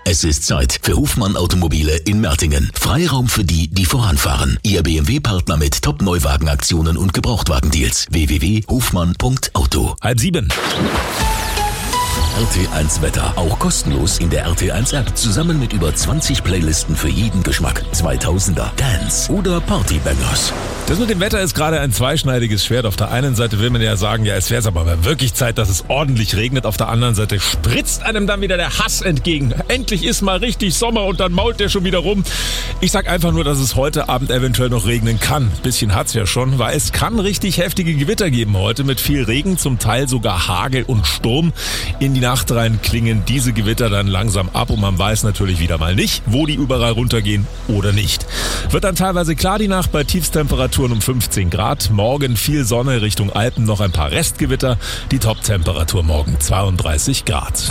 Es ist Zeit für Hofmann Automobile in Mertingen. Freiraum für die, die voranfahren. Ihr BMW-Partner mit Top-Neuwagenaktionen und Gebrauchtwagendeals. www.hofmann.auto. 6:30. RT1 Wetter. Auch kostenlos in der RT1 App. Zusammen mit über 20 Playlisten für jeden Geschmack. 2000er, Dance oder Partybangers. Das mit dem Wetter ist gerade ein zweischneidiges Schwert. Auf der einen Seite will man ja sagen, ja, es wäre aber mal wirklich Zeit, dass es ordentlich regnet. Auf der anderen Seite spritzt einem dann wieder der Hass entgegen. Endlich ist mal richtig Sommer und dann mault der schon wieder rum. Ich sag einfach nur, dass es heute Abend eventuell noch regnen kann. Bisschen hat's ja schon, weil es kann richtig heftige Gewitter geben heute mit viel Regen, zum Teil sogar Hagel und Sturm. In die Nacht rein klingen diese Gewitter dann langsam ab und man weiß natürlich wieder mal nicht, wo die überall runtergehen oder nicht. Wird dann teilweise klar die Nacht bei Tiefstemperaturen um 15 Grad. Morgen viel Sonne Richtung Alpen, noch ein paar Restgewitter. Die Toptemperatur morgen 32 Grad.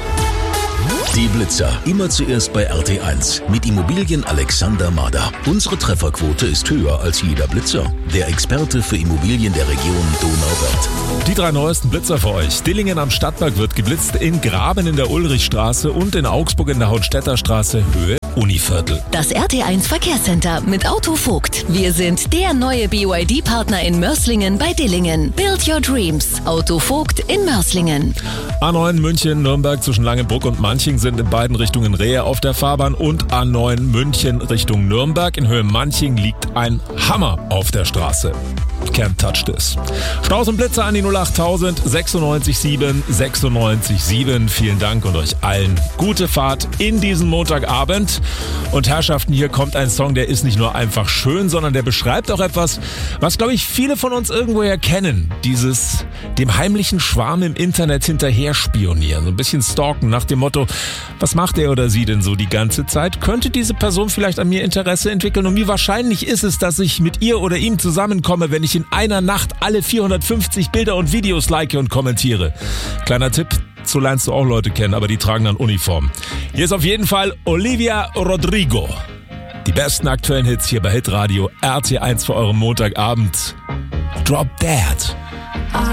Die Blitzer. Immer zuerst bei RT1. Mit Immobilien Alexander Mader. Unsere Trefferquote ist höher als jeder Blitzer. Der Experte für Immobilien der Region Donauwörth. Die 3 neuesten Blitzer für euch. Dillingen am Stadtpark wird geblitzt, in Graben in der Ulrichstraße und in Augsburg in der Hohenstädter Straße, Höhe Univiertel. Das RT1 Verkehrscenter mit Autovogt. Wir sind der neue BYD-Partner in Mörslingen bei Dillingen. Build your dreams. Autovogt in Mörslingen. A9 München, Nürnberg zwischen Langenbruck und Manching sind in beiden Richtungen Rehe auf der Fahrbahn und A9 München Richtung Nürnberg. In Höhe Manching liegt ein Hammer auf der Straße. Can't touch this. Staus und Blitzer an die 08000 967 967. Vielen Dank und euch allen gute Fahrt in diesen Montagabend. Und Herrschaften, hier kommt ein Song, der ist nicht nur einfach schön, sondern der beschreibt auch etwas, was, glaube ich, viele von uns irgendwoher kennen. Dieses dem heimlichen Schwarm im Internet hinterher spionieren. So ein bisschen stalken nach dem Motto, was macht er oder sie denn so die ganze Zeit? Könnte diese Person vielleicht an mir Interesse entwickeln? Und wie wahrscheinlich ist es, dass ich mit ihr oder ihm zusammenkomme, wenn ich in einer Nacht alle 450 Bilder und Videos like und kommentiere? Kleiner Tipp, so lernst du auch Leute kennen, aber die tragen dann Uniform. Hier ist auf jeden Fall Olivia Rodrigo. Die besten aktuellen Hits hier bei Hitradio RT1 für euren Montagabend. Drop Dead.